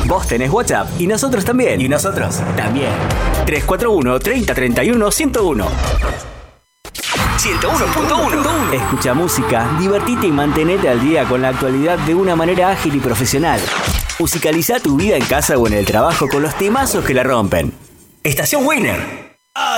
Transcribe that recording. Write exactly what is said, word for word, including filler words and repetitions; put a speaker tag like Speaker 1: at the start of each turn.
Speaker 1: Vos tenés WhatsApp y nosotros también.
Speaker 2: Y nosotros también.
Speaker 1: tres cuatro uno, treinta, treinta y uno, ciento uno. ciento uno punto uno. Escucha música, divertite y mantenete al día con la actualidad de una manera ágil y profesional. Musicaliza tu vida en casa o en el trabajo con los temazos que la rompen.
Speaker 2: Estación Winner.